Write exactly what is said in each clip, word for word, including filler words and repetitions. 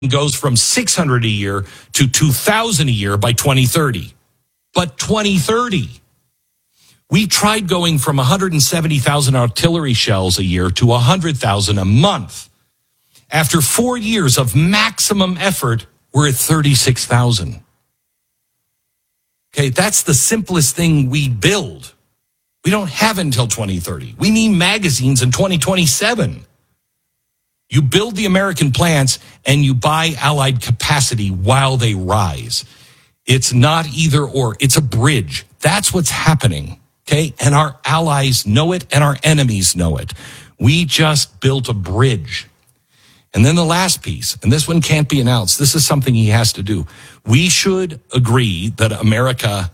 goes from six hundred a year to two thousand a year by twenty thirty. But twenty thirty, we tried going from one hundred seventy thousand artillery shells a year to one hundred thousand a month. After four years of maximum effort, we're at thirty-six thousand. Okay, that's the simplest thing we build. We don't have it until twenty thirty. We need magazines in twenty twenty-seven. You build the American plants and you buy allied capacity while they rise. It's not either or. It's a bridge. That's what's happening. Okay. And our allies know it and our enemies know it. We just built a bridge. And then the last piece, and this one can't be announced. This is something he has to do. We should agree that America,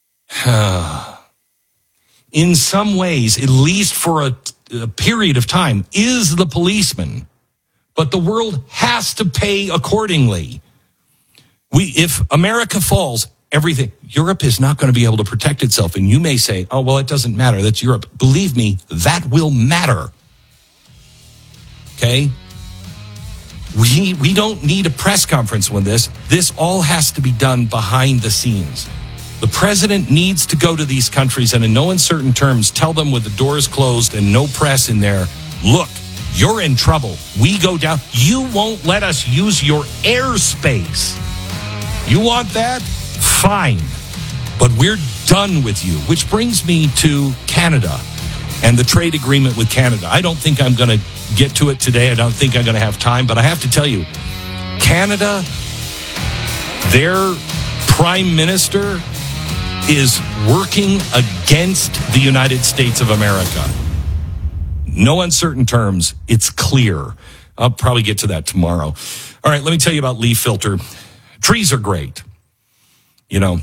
uh, in some ways, at least for a, a period of time, is the policeman. But the world has to pay accordingly. We, if America falls, everything, Europe is not going to be able to protect itself. And you may say, oh, well, it doesn't matter. That's Europe. Believe me, that will matter. Okay? We, we don't need a press conference on this. This all has to be done behind the scenes. The president needs to go to these countries and in no uncertain terms tell them with the doors closed and no press in there, look, you're in trouble. We go down. You won't let us use your airspace. You want that? Fine. But we're done with you. Which brings me to Canada and the trade agreement with Canada. I don't think I'm going to get to it today. I don't think I'm going to have time. But I have to tell you, Canada, their prime minister is working against the United States of America. No uncertain terms. It's clear. I'll probably get to that tomorrow. All right, let me tell you about Leaf Filter. Trees are great, you know.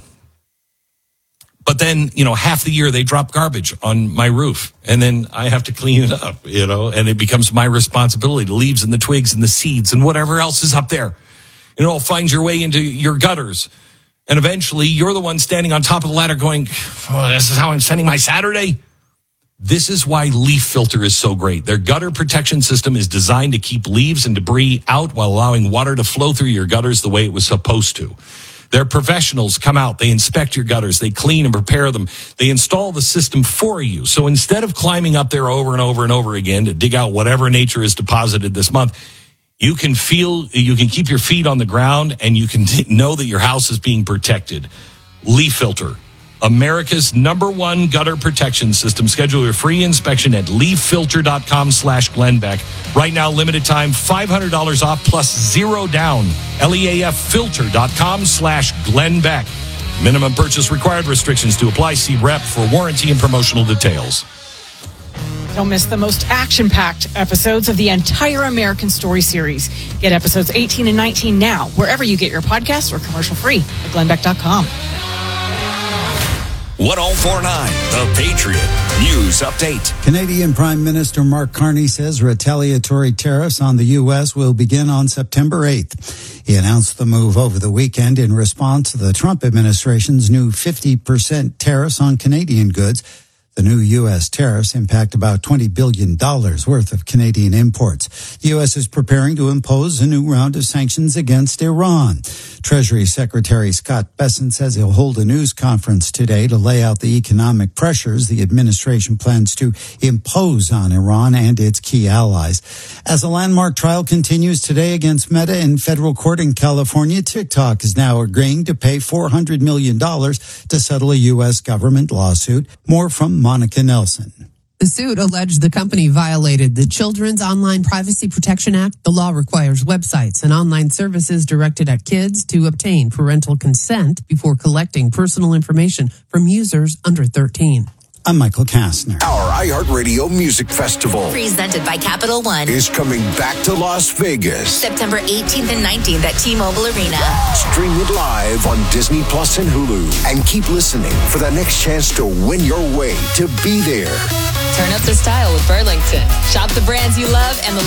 But then, you know, half the year they drop garbage on my roof. And then I have to clean it up, you know. And it becomes my responsibility. The leaves and the twigs and the seeds and whatever else is up there. It all finds your way into your gutters. And eventually you're the one standing on top of the ladder going, oh, this is how I'm spending my Saturday. This is why Leaf Filter is so great. Their gutter protection system is designed to keep leaves and debris out while allowing water to flow through your gutters the way it was supposed to. Their professionals come out, they inspect your gutters, they clean and prepare them. They install the system for you. So instead of climbing up there over and over and over again to dig out whatever nature has deposited this month, you can feel, you can keep your feet on the ground and you can know that your house is being protected. Leaf Filter, America's number one gutter protection system. Schedule your free inspection at leaffilter.com slash Glenn Beck. Right now, limited time, five hundred dollars off plus zero down. Leaffilter.com slash Glenn Beck. Minimum purchase required. Restrictions to apply. See rep for warranty and promotional details. Don't miss the most action-packed episodes of the entire American Story series. Get episodes eighteen and nineteen now, wherever you get your podcasts or commercial-free at glenn beck dot com. ten forty-nine, The Patriot News Update. Canadian Prime Minister Mark Carney says retaliatory tariffs on the U S will begin on September eighth. He announced the move over the weekend in response to the Trump administration's new fifty percent tariffs on Canadian goods. The new U S tariffs impact about twenty billion dollars worth of Canadian imports. The U S is preparing to impose a new round of sanctions against Iran. Treasury Secretary Scott Bessent says he'll hold a news conference today to lay out the economic pressures the administration plans to impose on Iran and its key allies. As a landmark trial continues today against Meta in federal court in California, TikTok is now agreeing to pay four hundred million dollars to settle a U S government lawsuit. More from Monica Nelson. The suit alleged the company violated the Children's Online Privacy Protection Act. The law requires websites and online services directed at kids to obtain parental consent before collecting personal information from users under thirteen. I'm Michael Kastner. Our iHeartRadio Music Festival, presented by Capital One, is coming back to Las Vegas. September eighteenth and nineteenth at T-Mobile Arena. Stream it live on Disney Plus and Hulu. And keep listening for the next chance to win your way to be there. Turn up the style with Burlington. Shop the brands you love and the